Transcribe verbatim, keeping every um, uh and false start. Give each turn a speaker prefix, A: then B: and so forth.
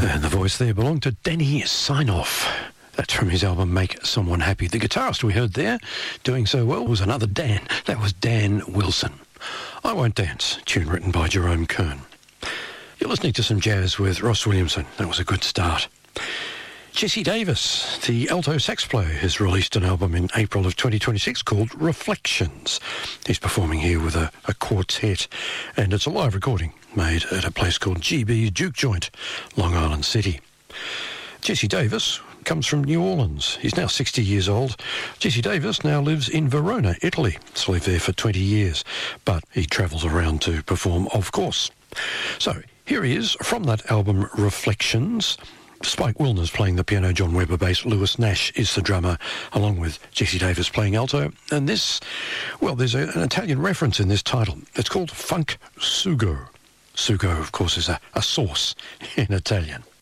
A: And the voice there belonged to Danny Signoff. That's from his album Make Someone Happy. The guitarist we heard there doing so well was another Dan. That was Dan Wilson. I Won't Dance, tune written by Jerome Kern. You're listening to some jazz with Ross Williamson. That was a good start. Jesse Davis, the alto sax player, has released an album in April of twenty twenty-six called Reflections. He's performing here with a, a quartet, and it's a live recording made at a place called G B's Juke Joint, Long Island City. Jesse Davis comes from New Orleans. He's now sixty years old. Jesse Davis now lives in Verona, Italy. He's lived there for twenty years, but he travels around to perform, of course. So here he is from that album Reflections. Spike Wilner's playing the piano, John Webber bass, Lewis Nash is the drummer, along with Jesse Davis playing alto. And this, well, there's a, an Italian reference in this title. It's called Funk Sugo. Sugo, of course, is a, a sauce in Italian.